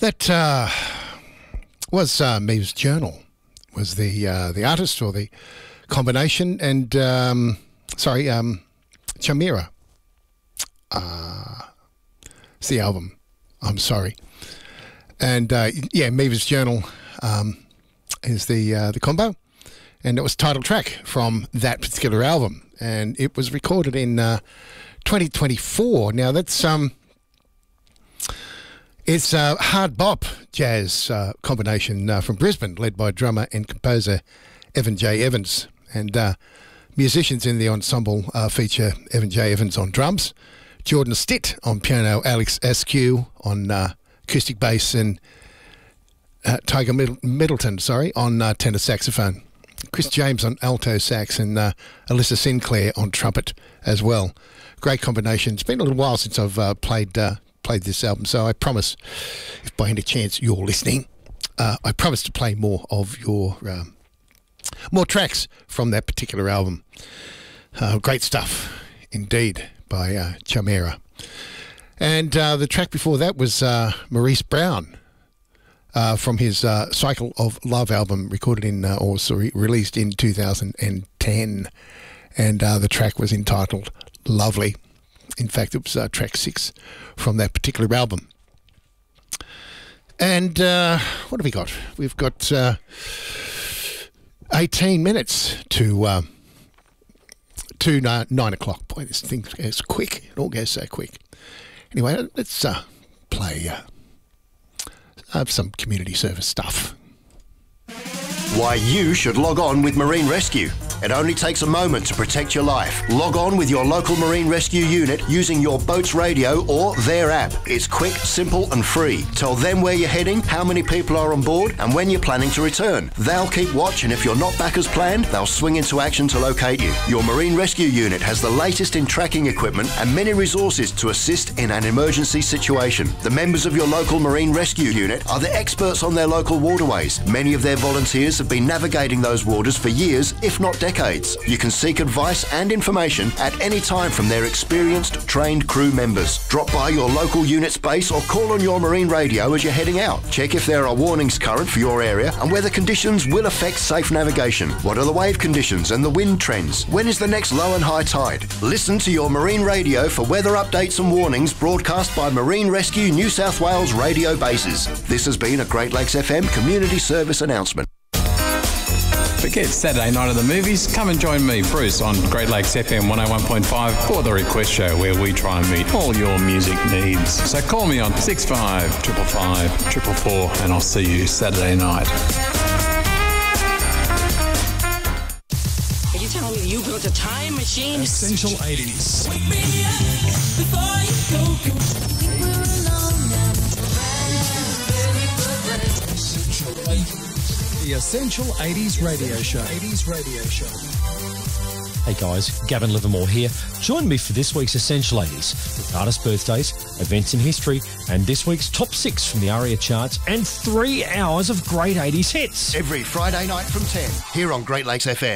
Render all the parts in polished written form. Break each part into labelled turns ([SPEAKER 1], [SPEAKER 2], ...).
[SPEAKER 1] That was Meves Journal, was the artist or the combination, and Chamira. It's the album. I'm sorry, and Meves Journal is the combo, and it was title track from that particular album, and it was recorded in 2024. Now that's it's a hard bop jazz combination from Brisbane, led by drummer and composer Evan J. Evans. And musicians in the ensemble feature Evan J. Evans on drums, Jordan Stitt on piano, Alex Askew on acoustic bass, and Tiger Middleton on tenor saxophone. Chris James on alto sax, and Alyssa Sinclair on trumpet as well. Great combination. It's been a little while since I've played this album, so I promise, if by any chance you're listening, I promise to play more of your more tracks from that particular album. Great stuff indeed by Chamira. And the track before that was Maurice Brown from his Cycle of Love album, recorded in released in 2010, and the track was entitled Lovely. In fact, it was track 6 from that particular album. And what have we got? We've got 18 minutes to 9 o'clock. Boy, this thing goes quick. It all goes so quick. Anyway, let's play some community service stuff.
[SPEAKER 2] Why you should log on with Marine Rescue. It only takes a moment to protect your life. Log on with your local Marine Rescue unit using your boat's radio or their app. It's quick, simple and free. Tell them where you're heading, how many people are on board and when you're planning to return. They'll keep watch, and if you're not back as planned, they'll swing into action to locate you. Your Marine Rescue unit has the latest in tracking equipment and many resources to assist in an emergency situation. The members of your local Marine Rescue unit are the experts on their local waterways. Many of their volunteers have been navigating those waters for years, if not decades. You can seek advice and information at any time from their experienced, trained crew members. Drop by your local unit's base or call on your marine radio as you're heading out. Check if there are warnings current for your area and whether conditions will affect safe navigation. What are the wave conditions and the wind trends? When is the next low and high tide? Listen to your marine radio for weather updates and warnings broadcast by Marine Rescue New South Wales radio bases. This has been a Great Lakes FM community service announcement.
[SPEAKER 3] Forget Saturday night at the movies. Come and join me, Bruce, on Great Lakes FM 101.5 for the request show, where we try and meet all your music needs. So call me on 65 555 444 and I'll see you Saturday night.
[SPEAKER 4] Are you telling me you built a time machine?
[SPEAKER 5] Essential 80s.
[SPEAKER 4] Wake me up before you go.
[SPEAKER 5] The Essential 80s Radio Show.
[SPEAKER 6] Hey guys, Gavin Livermore here. Join me for this week's Essential 80s with artist birthdays, events in history, and this week's top 6 from the ARIA charts, and 3 hours of great 80s hits.
[SPEAKER 2] Every Friday night from 10 here on Great Lakes FM.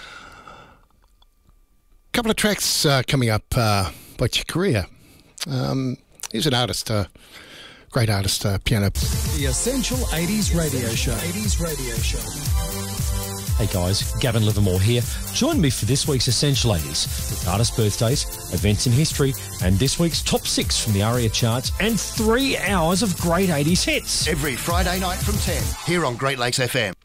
[SPEAKER 1] Couple of tracks coming up by Chick Corea. He's an artist, great artist, piano.
[SPEAKER 5] The Essential 80s Radio Show.
[SPEAKER 6] Hey guys, Gavin Livermore here. Join me for this week's Essential 80s with artist birthdays, events in history, and this week's top 6 from the ARIA charts, and 3 hours of great 80s hits.
[SPEAKER 2] Every Friday night from 10 here on Great Lakes FM.